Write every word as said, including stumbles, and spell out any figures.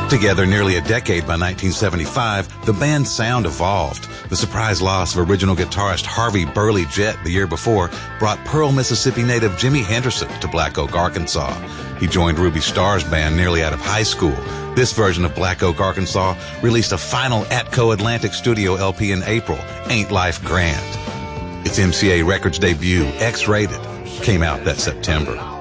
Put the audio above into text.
Together nearly a decade by nineteen seventy-five, the band's sound evolved. The surprise loss of original guitarist Harvey Burley Jett the year before brought Pearl, Mississippi native Jimmy Henderson to Black Oak, Arkansas. He joined Ruby Starr's band nearly out of high school. This version of Black Oak, Arkansas released a final Atco Atlantic studio L P in April, Ain't Life Grand. Its M C A Records debut, X-Rated, came out that September.